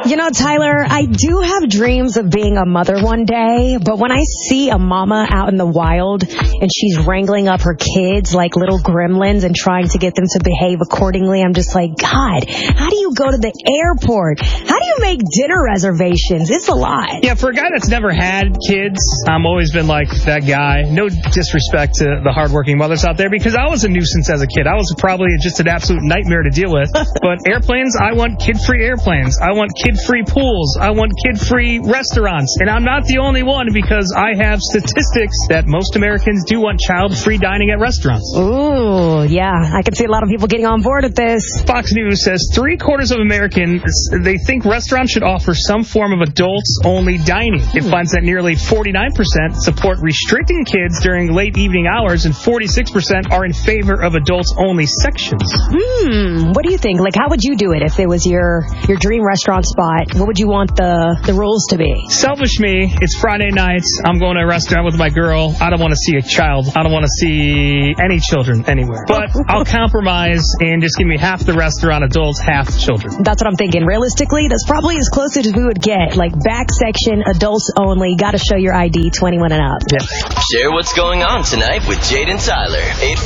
You know, Tyler, I do have dreams of being a mother one day, but when I see a mama out in the wild and she's wrangling up her kids like little gremlins and trying to get them to behave accordingly, I'm just like, God, how do you go to the airport? How do you make dinner reservations? It's a lot. Yeah, for a guy that's never had kids, I've always been like that guy. No disrespect to the hardworking mothers out there, because I was a nuisance as a kid. I was probably just an absolute nightmare to deal with. But airplanes, I want kid-free airplanes. I want kid-free pools. I want kid-free restaurants. And I'm not the only one, because I have statistics that most Americans do want child-free dining at restaurants. Ooh, yeah. I can see a lot of people getting on board with this. Fox News says 3/4 of Americans, they think restaurants should offer some form of adults-only dining. It finds that nearly 49% support restricting kids during late evening hours, and 46% are in favor of adults-only sections. What do you think? Like, how would you do it if it was your dream restaurant spot? What would you want the rules to be? Selfish me, it's Friday nights. I'm going to a restaurant with my girl. I don't want to see a child. I don't want to see any children anywhere. But I'll compromise and just give me half the restaurant adults, half children. That's what I'm thinking. Realistically, that's probably as close as we would get. Like, back section, adults only. Got to show your ID, 21 and up. Yeah. Share what's going on tonight with Jade and Tyler.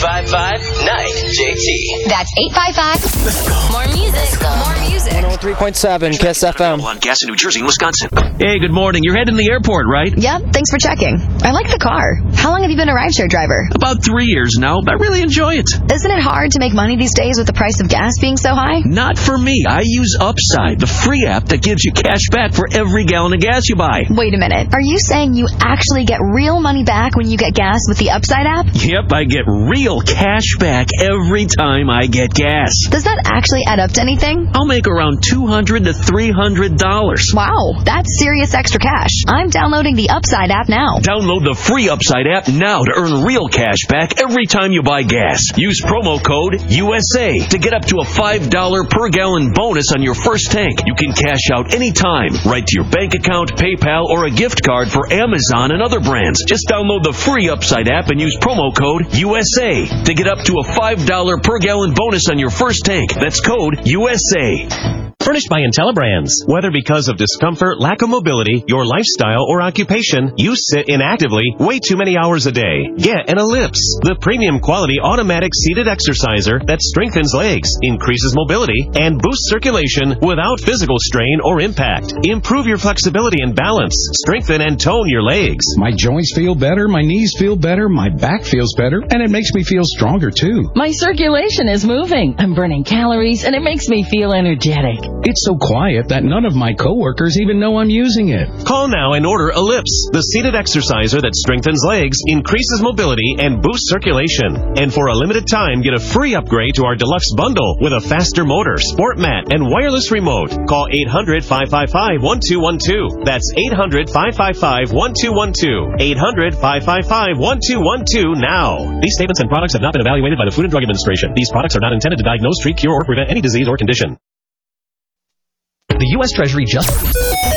855-9JT. That's 855. Let's go. More music. More music. 103.7 KISS FM. On gas in New Jersey and Wisconsin. Hey, good morning. You're heading to the airport, right? Yep, thanks for checking. I like the car. How long have you been a rideshare driver? About 3 years now. I really enjoy it. Isn't it hard to make money these days with the price of gas being so high? Not for me. I use Upside, the free app that gives you cash back for every gallon of gas you buy. Wait a minute. Are you saying you actually get real money back when you get gas with the Upside app? Yep, I get real cash back every time I get gas. Does that actually add up to anything? I'll make around $200 to $300. Wow, that's serious extra cash. I'm downloading the Upside app now. Download the free Upside app now to earn real cash back every time you buy gas. Use promo code USA to get up to a $5 per gallon bonus on your first tank. You can cash out anytime, right to your bank account, PayPal, or a gift card for Amazon and other brands. Just download the free Upside app and use promo code USA to get up to a $5 per gallon bonus on your first tank. That's code USA. Furnished by IntelliBrands. Whether because of discomfort, lack of mobility, your lifestyle, or occupation, you sit inactively way too many hours a day. Get an Ellipse, the premium quality automatic seated exerciser that strengthens legs, increases mobility, and boosts circulation without physical strain or impact. Improve your flexibility and balance. Strengthen and tone your legs. My joints feel better, my knees feel better, my back feels better, and it makes me feel stronger too. My circulation is moving. I'm burning calories, and it makes me feel energetic. It's so quiet that none of my coworkers even know I'm using it. Call now and order Ellipse, the seated exerciser that strengthens legs, increases mobility, and boosts circulation. And for a limited time, get a free upgrade to our deluxe bundle with a faster motor, sport mat, and wireless remote. Call 800-555-1212. That's 800-555-1212. 800-555-1212 now. These statements and products have not been evaluated by the Food and Drug Administration. These products are not intended to diagnose, treat, cure, or prevent any disease or condition. The U.S. Treasury just...